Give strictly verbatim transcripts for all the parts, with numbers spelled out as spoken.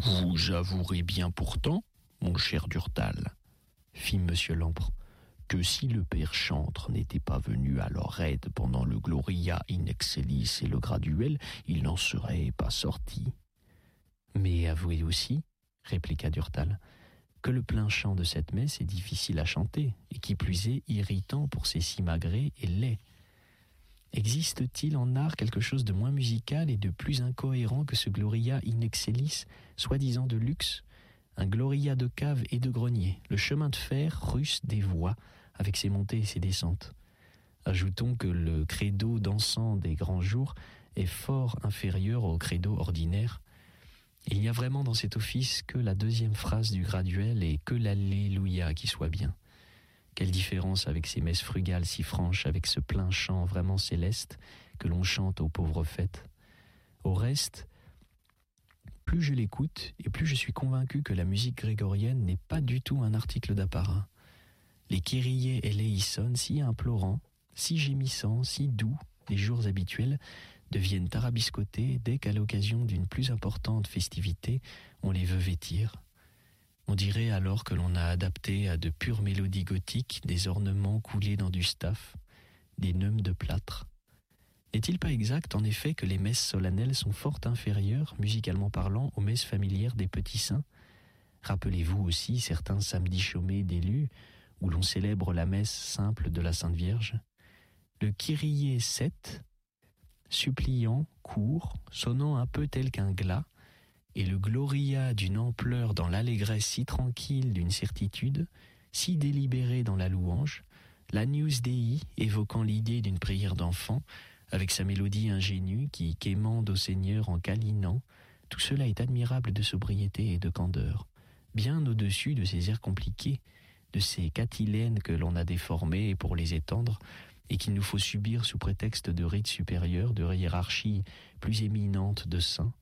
Vous avouerez bien pourtant, mon cher Durtal, fit Monsieur Lampre, que si le père Chantre n'était pas venu à leur aide pendant le Gloria in excellis et le Graduel, il n'en serait pas sorti. Mais avouez aussi, répliqua Durtal, que le plein chant de cette messe est difficile à chanter, et qui plus est irritant pour ses simagrées et laid. Existe-t-il en art quelque chose de moins musical et de plus incohérent que ce Gloria in excellis, soi-disant de luxe, un Gloria de cave et de grenier, le chemin de fer russe des voix, avec ses montées et ses descentes. Ajoutons que le credo dansant des grands jours est fort inférieur au credo ordinaire. Il n'y a vraiment dans cet office que la deuxième phrase du graduel et que l'Alléluia qui soit bien. Quelle différence avec ces messes frugales si franches, avec ce plein chant vraiment céleste que l'on chante aux pauvres fêtes. Au reste, plus je l'écoute et plus je suis convaincu que la musique grégorienne n'est pas du tout un article d'apparat. Les kyriés eleison, si implorants, si gémissants, si doux, les jours habituels, deviennent tarabiscotés dès qu'à l'occasion d'une plus importante festivité, on les veut vêtir. On dirait alors que l'on a adapté à de pures mélodies gothiques des ornements coulés dans du staff, des neumes de plâtre. N'est-il pas exact en effet que les messes solennelles sont fort inférieures, musicalement parlant, aux messes familières des petits saints ? Rappelez-vous aussi certains samedis chômés d'élus, où l'on célèbre la messe simple de la Sainte Vierge. Le Kyrie sept, suppliant, court, sonnant un peu tel qu'un glas, et le Gloria d'une ampleur dans l'allégresse si tranquille d'une certitude, si délibérée dans la louange, l'Agnus Dei évoquant l'idée d'une prière d'enfant, avec sa mélodie ingénue qui quémande au Seigneur en câlinant, tout cela est admirable de sobriété et de candeur, bien au-dessus de ces airs compliqués, de ces catilènes que l'on a déformés pour les étendre, et qu'il nous faut subir sous prétexte de rites supérieurs, de hiérarchie plus éminente de saints.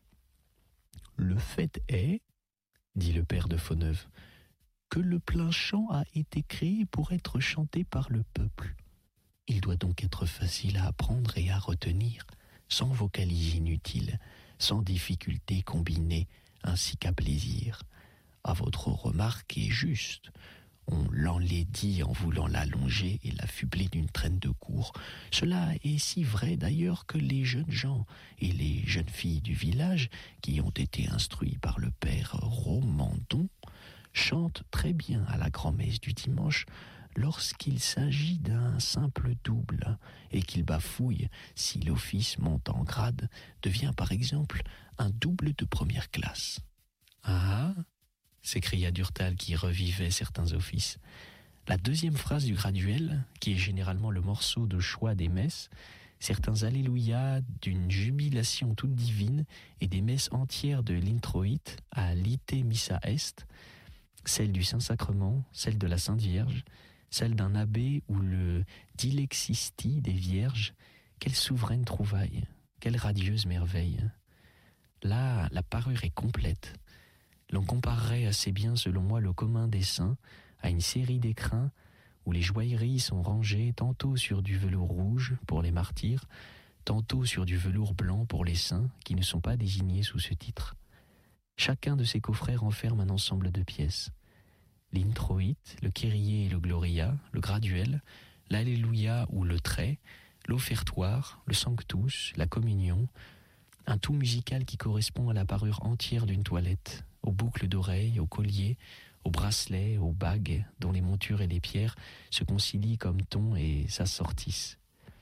Le fait est, dit le père de Fauneuve, que le plein chant a été créé pour être chanté par le peuple. Il doit donc être facile à apprendre et à retenir, sans vocaliser inutile, sans difficulté combinée, ainsi qu'à plaisir. À votre remarque est juste. On l'enlaidit en voulant l'allonger et l'affubler d'une traîne de cour. Cela est si vrai d'ailleurs que les jeunes gens et les jeunes filles du village, qui ont été instruits par le père Romandon, chantent très bien à la grand-messe du dimanche lorsqu'il s'agit d'un simple double et qu'ils bafouillent si l'office monte en grade, devient par exemple un double de première classe. Ah, s'écria Durtal qui revivait certains offices. La deuxième phrase du graduel, qui est généralement le morceau de choix des messes, certains alléluia d'une jubilation toute divine et des messes entières de l'introïte à l'ite missa est, celle du Saint-Sacrement, celle de la Sainte Vierge, celle d'un abbé ou le dilexisti des Vierges, quelle souveraine trouvaille, quelle radieuse merveille. Là, la parure est complète. L'on comparerait assez bien, selon moi, le commun des saints à une série d'écrins où les joailleries sont rangées tantôt sur du velours rouge pour les martyrs, tantôt sur du velours blanc pour les saints qui ne sont pas désignés sous ce titre. Chacun de ces coffrets renferme un ensemble de pièces. L'introïte, le kyrie et le gloria, le graduel, l'alléluia ou le trait, l'offertoire, le sanctus, la communion, un tout musical qui correspond à la parure entière d'une toilette, aux boucles d'oreilles, aux colliers, aux bracelets, aux bagues, dont les montures et les pierres se concilient comme ton et s'assortissent.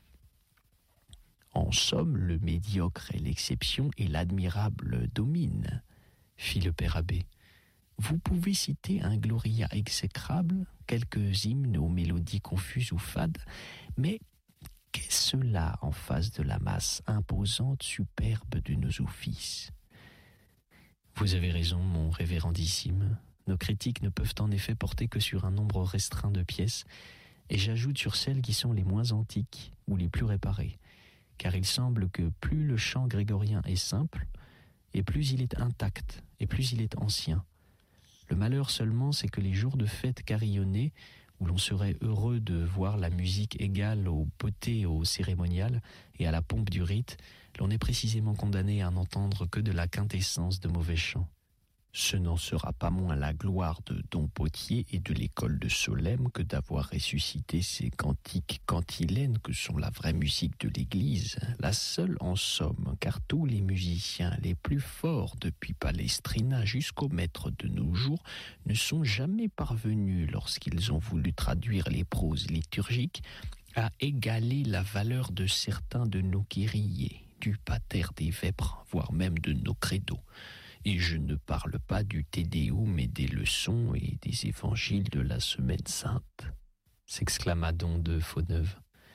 En somme, le médiocre est l'exception et l'admirable domine, fit le père abbé. Vous pouvez citer un gloria exécrable, quelques hymnes aux mélodies confuses ou fades, mais qu'est-ce là en face de la masse imposante, superbe de nos offices ? Vous avez raison, mon révérendissime. Nos critiques ne peuvent en effet porter que sur un nombre restreint de pièces, et j'ajoute sur celles qui sont les moins antiques ou les plus réparées, car il semble que plus le chant grégorien est simple, et plus il est intact, et plus il est ancien. Le malheur seulement, c'est que les jours de fête carillonnés, où l'on serait heureux de voir la musique égale aux beautés au cérémonial et à la pompe du rite, l'on est précisément condamné à n'entendre que de la quintessence de mauvais chants. Ce n'en sera pas moins la gloire de Don Potier et de l'école de Solesmes que d'avoir ressuscité ces cantiques cantilènes que sont la vraie musique de l'Église, la seule en somme, car tous les musiciens les plus forts depuis Palestrina jusqu'au maître de nos jours ne sont jamais parvenus, lorsqu'ils ont voulu traduire les proses liturgiques, à égaler la valeur de certains de nos Kyriés, du Pater des Vêpres, voire même de nos credos. Et je ne parle pas du Te Deum et des leçons et des évangiles de la Semaine Sainte, s'exclama Don de Fauneuve.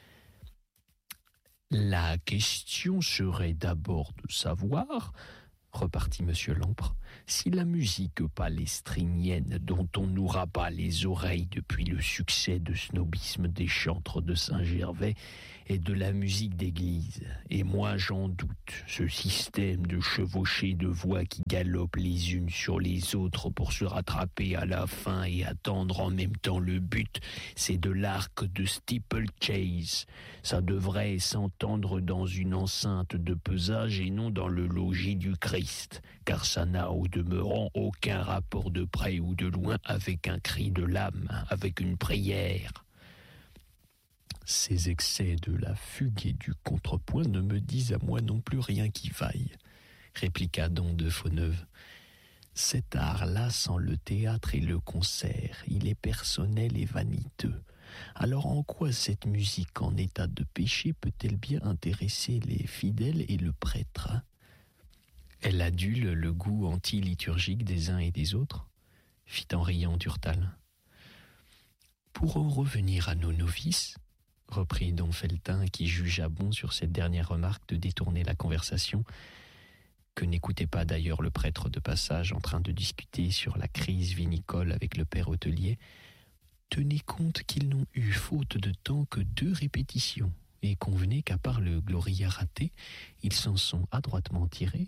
La question serait d'abord de savoir, repartit Monsieur Lampre, si la musique palestrinienne dont on nous rabat les oreilles depuis le succès de snobisme des chantres de Saint-Gervais est de la musique d'église. Et moi j'en doute. Ce système de chevauchée de voix qui galopent les unes sur les autres pour se rattraper à la fin et attendre en même temps le but, c'est de l'arc de steeplechase. Ça devrait s'entendre dans une enceinte de pesage et non dans le logis du Christ, car ça n'a au demeurant aucun rapport de près ou de loin avec un cri de l'âme, avec une prière. Ces excès de la fugue et du contrepoint ne me disent à moi non plus rien qui vaille, répliqua Don de Fauneuve. Cet art-là, sans le théâtre et le concert, il est personnel et vaniteux. Alors en quoi cette musique en état de péché peut-elle bien intéresser les fidèles et le prêtre ? Elle adule le goût anti-liturgique des uns et des autres, fit en riant Durtal. Pour en revenir à nos novices, reprit Don Felletin, qui jugea bon sur cette dernière remarque de détourner la conversation, que n'écoutait pas d'ailleurs le prêtre de passage en train de discuter sur la crise vinicole avec le père hôtelier. Tenez compte qu'ils n'ont eu faute de temps que deux répétitions, et convenez qu'à part le Gloria raté, ils s'en sont adroitement tirés.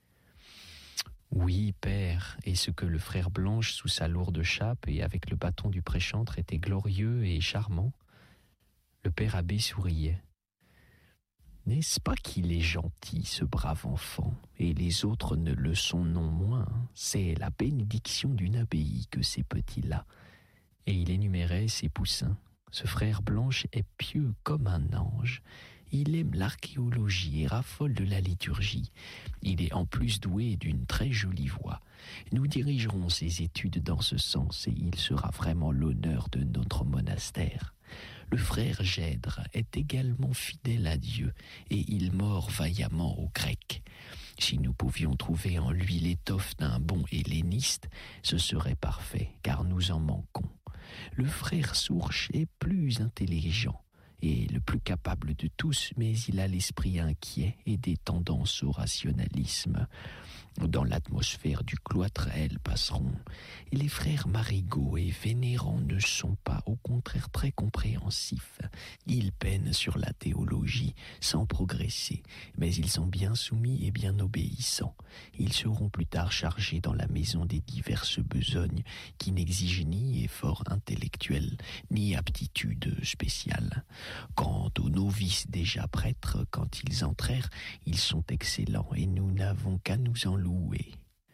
Oui, père, et ce que le frère Blanche sous sa lourde chape et avec le bâton du prêchantre était glorieux et charmant. Le père abbé souriait. N'est-ce pas qu'il est gentil, ce brave enfant, et les autres ne le sont non moins. C'est la bénédiction d'une abbaye que ces petits-là. Et il énumérait ses poussins. Ce frère Blanche est pieux comme un ange. Il aime l'archéologie et raffole de la liturgie. Il est en plus doué d'une très jolie voix. Nous dirigerons ses études dans ce sens et il sera vraiment l'honneur de notre monastère. Le frère Gèdre est également fidèle à Dieu et il mord vaillamment au grec. Si nous pouvions trouver en lui l'étoffe d'un bon helléniste, ce serait parfait, car nous en manquons. Le frère Sourche est plus intelligent et le plus capable de tous, mais il a l'esprit inquiet et des tendances au rationalisme. Dans l'atmosphère du cloître, elles passeront. Et les frères Marigot et Vénérand ne sont pas, au contraire, très compréhensifs. Ils peinent sur la théologie sans progresser, mais ils sont bien soumis et bien obéissants. Ils seront plus tard chargés dans la maison des diverses besognes qui n'exigent ni effort intellectuel, ni aptitude spéciale. Quant aux novices déjà prêtres, quand ils entrèrent, ils sont excellents et nous n'avons qu'à nous en louer.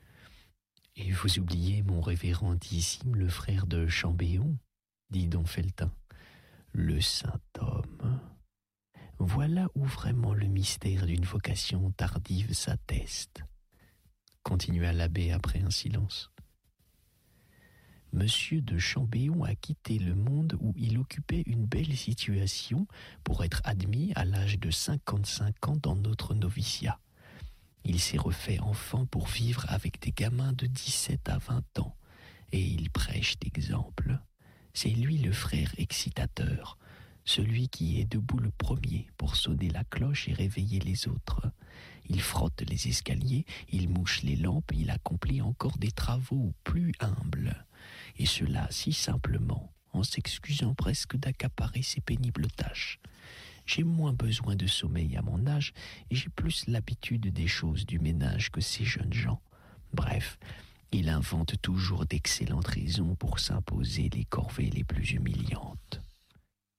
Et vous oubliez mon révérendissime le frère de Chambéon, dit Don Felletin. Le saint homme. Voilà où vraiment le mystère d'une vocation tardive s'atteste, continua l'abbé après un silence. Monsieur de Chambéon a quitté le monde où il occupait une belle situation pour être admis à l'âge de cinquante-cinq ans dans notre noviciat. Il s'est refait enfant pour vivre avec des gamins de dix-sept à vingt ans, et il prêche d'exemple. C'est lui le frère excitateur, celui qui est debout le premier pour sonner la cloche et réveiller les autres. Il frotte les escaliers, il mouche les lampes, il accomplit encore des travaux plus humbles. Et cela si simplement, en s'excusant presque d'accaparer ses pénibles tâches. J'ai moins besoin de sommeil à mon âge et j'ai plus l'habitude des choses du ménage que ces jeunes gens. Bref, il invente toujours d'excellentes raisons pour s'imposer les corvées les plus humiliantes.